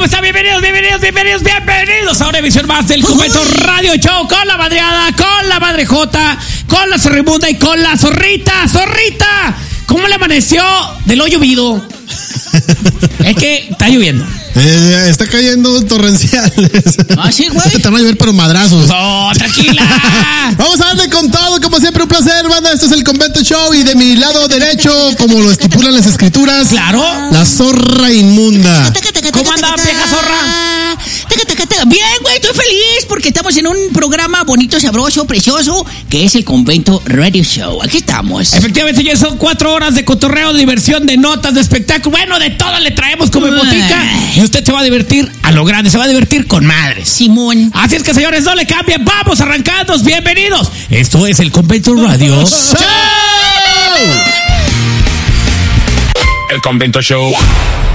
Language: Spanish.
¿Cómo están? Bienvenidos a una emisión más del Convento Radio Show con la madreada, con la madrejota, con la zorrimunda y con la zorrita. ¡Zorrita! ¿Cómo le amaneció de lo llovido? Es que está lloviendo. Está cayendo torrenciales. Ah, sí, güey. Te van a llover, pero madrazos. ¡Oh, tranquila! Vamos a darle con todo, como siempre, un placer, banda. Esto es el Convento Show. Y de mi lado derecho, como lo estipulan las escrituras, Claro. la zorra inmunda. ¿Cómo anda, vieja zorra? Bien, güey, estoy feliz porque estamos en un programa bonito, sabroso, precioso, que es el Convento Radio Show. Aquí estamos. Efectivamente, ya son 4 horas de cotorreo, de diversión, de notas, de espectáculo. Bueno, de todo le traemos como en botica. Y usted se va a divertir a lo grande, se va a divertir con madres. Simón. Así es que, señores, no le cambien. Vamos arrancando. Bienvenidos. Esto es el Convento Radio Show. El Convento Show.